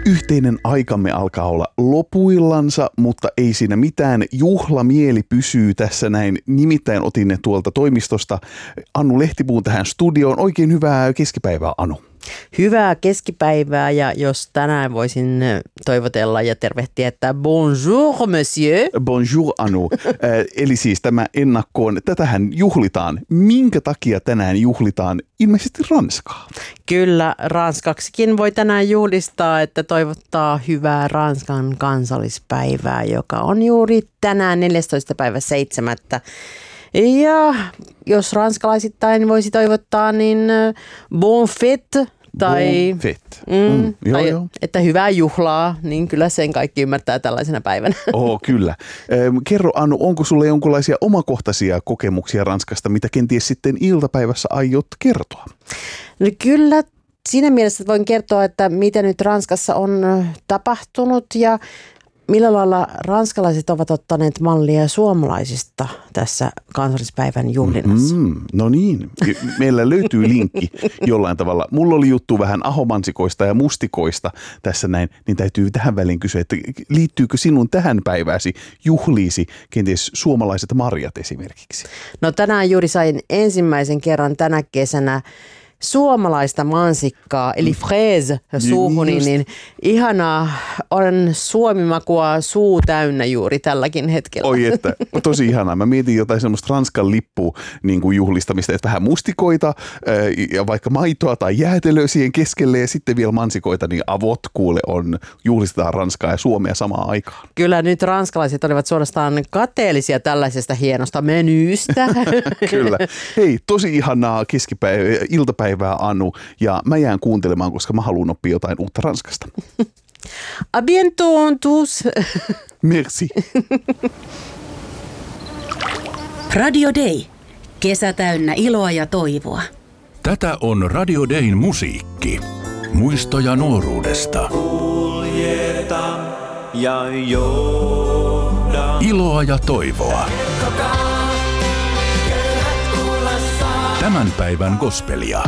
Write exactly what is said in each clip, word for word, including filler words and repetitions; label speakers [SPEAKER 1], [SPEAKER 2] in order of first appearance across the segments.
[SPEAKER 1] Yhteinen aikamme alkaa olla lopuillansa, mutta ei siinä mitään. Juhlamieli pysyy tässä näin. Nimittäin otin ne tuolta toimistosta Anu Lehtipuun tähän studioon. Oikein hyvää keskipäivää, Anu.
[SPEAKER 2] Hyvää keskipäivää, ja jos tänään voisin toivotella ja tervehtiä, että bonjour monsieur.
[SPEAKER 1] Bonjour Anu. äh, eli siis tämä ennakkoon, tätähän juhlitaan. Minkä takia tänään juhlitaan ilmeisesti Ranskaa?
[SPEAKER 2] Kyllä, ranskaksikin voi tänään juhlistaa, että toivottaa hyvää Ranskan kansallispäivää, joka on juuri tänään neljästoista päivä seitsemättä. Ja jos ranskalaisittain voisi toivottaa, niin bon fête tai,
[SPEAKER 1] bon fête.
[SPEAKER 2] Mm,
[SPEAKER 1] mm, joo,
[SPEAKER 2] tai
[SPEAKER 1] joo.
[SPEAKER 2] että hyvää juhlaa, niin kyllä sen kaikki ymmärtää tällaisena päivänä.
[SPEAKER 1] Oh, kyllä. Kerro Anu, onko sulla jonkinlaisia omakohtaisia kokemuksia Ranskasta, mitä kenties sitten iltapäivässä aiot kertoa?
[SPEAKER 2] No kyllä, siinä mielessä voin kertoa, että mitä nyt Ranskassa on tapahtunut ja millä lailla ranskalaiset ovat ottaneet mallia suomalaisista tässä kansallispäivän juhlinnassa?
[SPEAKER 1] Mm, no niin, meillä löytyy linkki jollain tavalla. Mulla oli juttu vähän ahomansikoista ja mustikoista tässä näin, niin täytyy tähän väliin kysyä, että liittyykö sinun tähän päivääsi juhliisi kenties suomalaiset marjat esimerkiksi?
[SPEAKER 2] No tänään juuri sain ensimmäisen kerran tänä kesänä suomalaista mansikkaa, eli fraise suuhuni, niin ihanaa on suomimakua suu täynnä juuri tälläkin hetkellä.
[SPEAKER 1] Oi että, tosi ihanaa. Mä mietin jotain semmoista Ranskan lippu niin kuin juhlistamista, että vähän mustikoita ja vaikka maitoa tai jäätelöä siihen keskelle ja sitten vielä mansikoita, niin avot kuule on, juhlistetaan Ranskaa ja Suomea samaan aikaan.
[SPEAKER 2] Kyllä nyt ranskalaiset olivat suorastaan kateellisia tällaisesta hienosta menyystä.
[SPEAKER 1] Kyllä. Hei, tosi ihanaa keskipäivä, iltapäivää. Päivää Anu, ja mä jään kuuntelemaan, koska mä haluan oppia jotain uutta Ranskasta.
[SPEAKER 2] A bientôt tous.
[SPEAKER 1] Merci.
[SPEAKER 3] Radio Day. Kesä täynnä iloa ja toivoa.
[SPEAKER 4] Tätä on Radio Dayn musiikki. Muistoja nuoruudesta.
[SPEAKER 5] Kuljeta ja johda.
[SPEAKER 4] Iloa ja toivoa. Tämän päivän gospelia.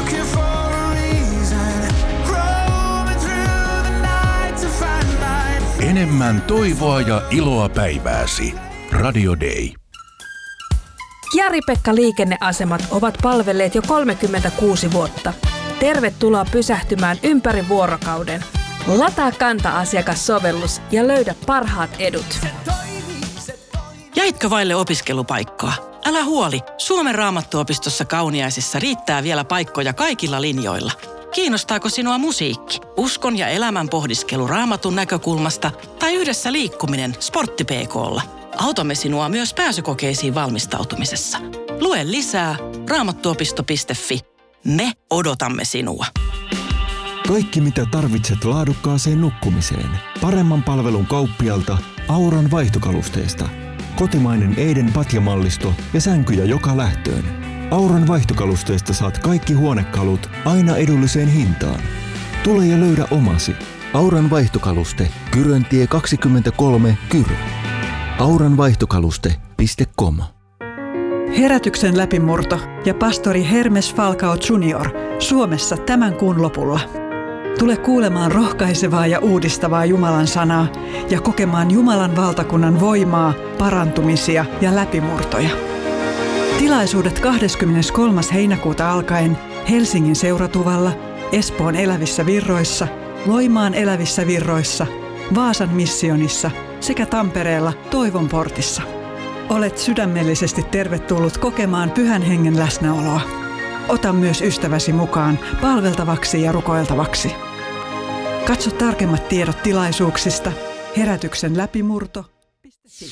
[SPEAKER 4] Enemmän toivoa ja iloa päivääsi. Radio Day.
[SPEAKER 6] Jari-Pekka Liikenneasemat ovat palvelleet jo kolmekymmentäkuusi vuotta. Tervetuloa pysähtymään ympäri vuorokauden. Lataa Kanta-asiakassovellus ja löydä parhaat edut.
[SPEAKER 7] Jäitkö vaille opiskelupaikkaa? Älä huoli, Suomen Raamattuopistossa Kauniaisissa riittää vielä paikkoja kaikilla linjoilla. Kiinnostaako sinua musiikki, uskon ja elämän pohdiskelu Raamatun näkökulmasta tai yhdessä liikkuminen Sportti P K:lla? Autamme sinua myös pääsykokeisiin valmistautumisessa. Lue lisää raamattuopisto piste fi. Me odotamme sinua.
[SPEAKER 8] Kaikki mitä tarvitset laadukkaaseen nukkumiseen. Paremman palvelun kauppialta Auran vaihtokalusteesta. Kotimainen Eiden patjamallisto ja sänkyjä joka lähtöön. Auran vaihtokalusteesta saat kaikki huonekalut aina edulliseen hintaan. Tule ja löydä omasi. Auran vaihtokaluste, Kyröntie kaksikymmentäkolme, Kyrö. auranvaihtokaluste piste com.
[SPEAKER 9] Herätyksen läpimurto ja pastori Hermes Falcao junior Suomessa tämän kuun lopulla. Tule kuulemaan rohkaisevaa ja uudistavaa Jumalan sanaa ja kokemaan Jumalan valtakunnan voimaa, parantumisia ja läpimurtoja. Tilaisuudet kahdeskymmeneskolmas heinäkuuta alkaen Helsingin Seuratuvalla, Espoon Elävissä Virroissa, Loimaan Elävissä Virroissa, Vaasan missionissa sekä Tampereella Toivon portissa. Olet sydämellisesti tervetullut kokemaan Pyhän Hengen läsnäoloa. Ota myös ystäväsi mukaan palveltavaksi ja rukoiltavaksi. Katso tarkemmat tiedot tilaisuuksista herätyksen läpimurto piste fi.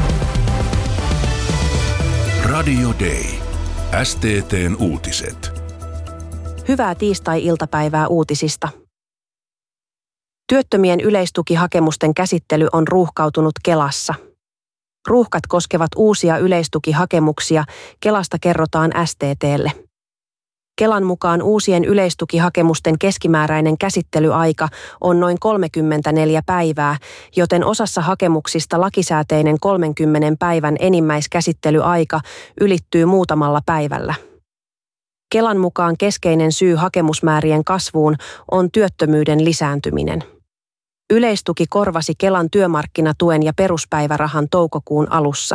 [SPEAKER 4] Radio Day. S T T:n uutiset.
[SPEAKER 10] Hyvää tiistai-iltapäivää uutisista. Työttömien yleistukihakemusten käsittely on ruuhkautunut Kelassa. Ruuhkat koskevat uusia yleistukihakemuksia, Kelasta kerrotaan S T T:lle. Kelan mukaan uusien yleistukihakemusten keskimääräinen käsittelyaika on noin kolmekymmentäneljä päivää, joten osassa hakemuksista lakisääteinen kolmenkymmenen päivän enimmäiskäsittelyaika ylittyy muutamalla päivällä. Kelan mukaan keskeinen syy hakemusmäärien kasvuun on työttömyyden lisääntyminen. Yleistuki korvasi Kelan työmarkkinatuen ja peruspäivärahan toukokuun alussa.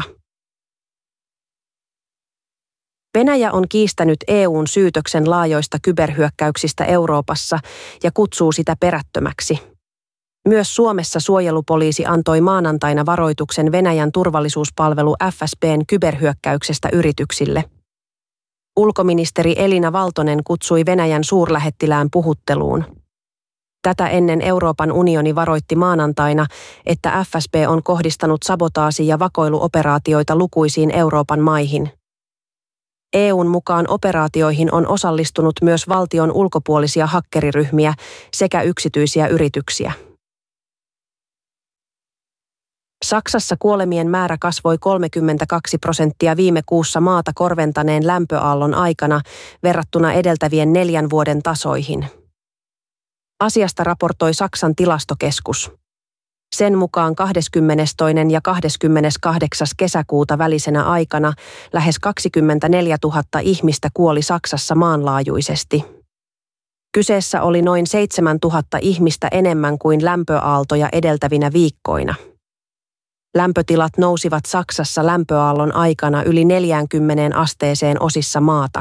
[SPEAKER 10] Venäjä on kiistänyt E U:n syytöksen laajoista kyberhyökkäyksistä Euroopassa ja kutsuu sitä perättömäksi. Myös Suomessa suojelupoliisi antoi maanantaina varoituksen Venäjän turvallisuuspalvelu F S B:n kyberhyökkäyksestä yrityksille. Ulkoministeri Elina Valtonen kutsui Venäjän suurlähettilään puhutteluun. Tätä ennen Euroopan unioni varoitti maanantaina, että F S B on kohdistanut sabotaasi- ja vakoiluoperaatioita lukuisiin Euroopan maihin. E U:n mukaan operaatioihin on osallistunut myös valtion ulkopuolisia hakkeriryhmiä sekä yksityisiä yrityksiä. Saksassa kuolemien määrä kasvoi kolmekymmentäkaksi prosenttia viime kuussa maata korventaneen lämpöaallon aikana verrattuna edeltävien neljän vuoden tasoihin. Asiasta raportoi Saksan tilastokeskus. Sen mukaan kahdeskymmenestoinen ja kahdeskymmeneskahdeksas kesäkuuta välisenä aikana lähes kaksikymmentäneljätuhatta ihmistä kuoli Saksassa maanlaajuisesti. Kyseessä oli noin seitsemäntuhatta ihmistä enemmän kuin lämpöaaltoja edeltävinä viikkoina. Lämpötilat nousivat Saksassa lämpöaallon aikana yli neljäänkymmeneen asteeseen osissa maata.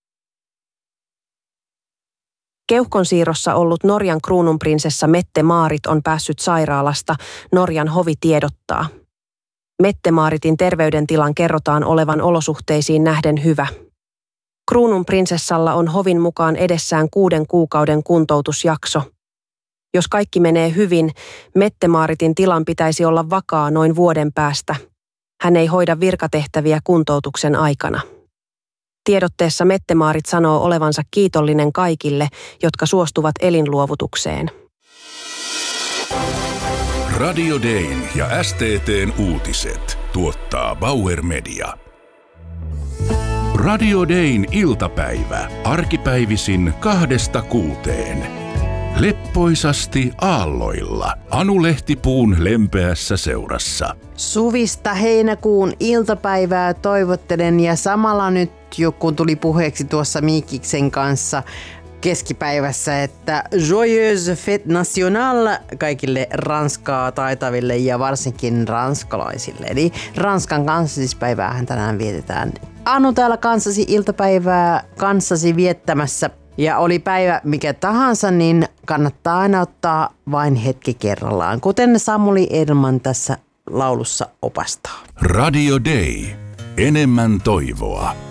[SPEAKER 10] Keuhkonsiirrossa ollut Norjan kruununprinsessa Mette-Maarit on päässyt sairaalasta, Norjan hovi tiedottaa. Mette-Maaritin terveydentilan kerrotaan olevan olosuhteisiin nähden hyvä. Kruununprinsessalla on hovin mukaan edessään kuuden kuukauden kuntoutusjakso. Jos kaikki menee hyvin, Mette-Maaritin tilan pitäisi olla vakaa noin vuoden päästä. Hän ei hoida virkatehtäviä kuntoutuksen aikana. Tiedotteessa Mette-Maarit sanoo olevansa kiitollinen kaikille, jotka suostuvat elinluovutukseen.
[SPEAKER 4] Radio Dayn ja S T T:n uutiset tuottaa Bauer Media. Radio Dayn iltapäivä arkipäivisin kahdesta kuuteen. Leppoisasti aalloilla Anu Lehtipuun lempeässä seurassa.
[SPEAKER 2] Suvista heinäkuun iltapäivää toivottelen ja samalla nyt, kun tuli puheeksi tuossa Miikiksen kanssa keskipäivässä, että Joyeuse Fête Nationale kaikille ranskaa taitaville ja varsinkin ranskalaisille. Eli Ranskan kansallispäiväähän tänään vietetään. Anu täällä kanssasi iltapäivää kanssasi viettämässä. Ja oli päivä mikä tahansa, niin kannattaa aina ottaa vain hetki kerrallaan, kuten Samuli Edelman tässä laulussa opastaa.
[SPEAKER 4] Radio Day. Enemmän toivoa.